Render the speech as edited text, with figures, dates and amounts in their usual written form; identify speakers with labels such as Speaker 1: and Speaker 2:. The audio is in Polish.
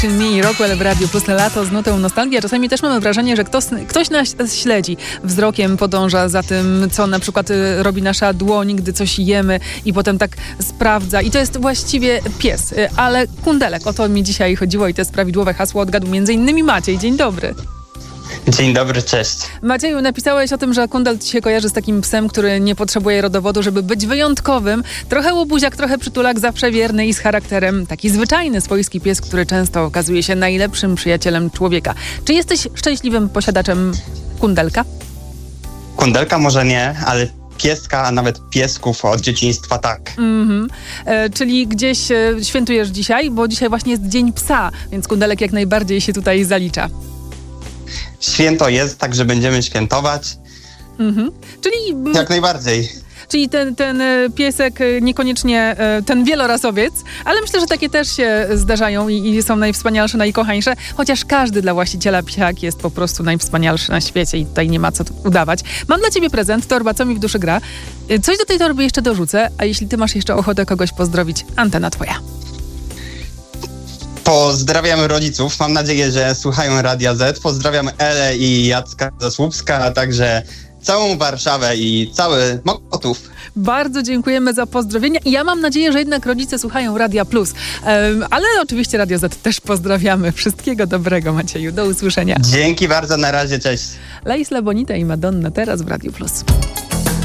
Speaker 1: Mi Rockwell w Radiu Plus na lato z nutą nostalgii. A czasami też mamy wrażenie, że ktoś nas śledzi. Wzrokiem podąża za tym, co na przykład robi nasza dłoń, gdy coś jemy i potem tak sprawdza. I to jest właściwie pies. Ale kundelek, o to mi dzisiaj chodziło i to jest prawidłowe hasło. Odgadł m.in. Maciej. Dzień dobry.
Speaker 2: Dzień dobry, cześć.
Speaker 1: Macieju, napisałeś o tym, że kundel ci się kojarzy z takim psem, który nie potrzebuje rodowodu, żeby być wyjątkowym. Trochę łobuziak, trochę przytulak, zawsze wierny i z charakterem. Taki zwyczajny, swojski pies, który często okazuje się najlepszym przyjacielem człowieka. Czy jesteś szczęśliwym posiadaczem kundelka?
Speaker 2: Kundelka może nie, ale pieska, a nawet piesków od dzieciństwa tak.
Speaker 1: Czyli gdzieś świętujesz dzisiaj, bo dzisiaj właśnie jest Dzień Psa, więc kundelek jak najbardziej się tutaj zalicza.
Speaker 2: Święto jest, także będziemy świętować.
Speaker 1: Czyli
Speaker 2: jak najbardziej.
Speaker 1: Czyli ten piesek niekoniecznie ten wielorasowiec, ale myślę, że takie też się zdarzają i są najwspanialsze, najkochańsze, chociaż każdy dla właściciela psiak jest po prostu najwspanialszy na świecie i tutaj nie ma co udawać. Mam dla ciebie prezent, torba Co mi w duszy gra. Coś do tej torby jeszcze dorzucę, a jeśli ty masz jeszcze ochotę kogoś pozdrowić, antena twoja.
Speaker 2: Pozdrawiam rodziców, mam nadzieję, że słuchają Radia Z. Pozdrawiam Elę i Jacka ze Słupska, a także całą Warszawę i cały Mokotów.
Speaker 1: Bardzo dziękujemy za pozdrowienia i ja mam nadzieję, że jednak rodzice słuchają Radia Plus. Ale oczywiście Radio Z też pozdrawiamy. Wszystkiego dobrego, Macieju. Do usłyszenia.
Speaker 2: Dzięki bardzo, na razie, cześć.
Speaker 1: La Isla Bonita i Madonna teraz w Radiu Plus.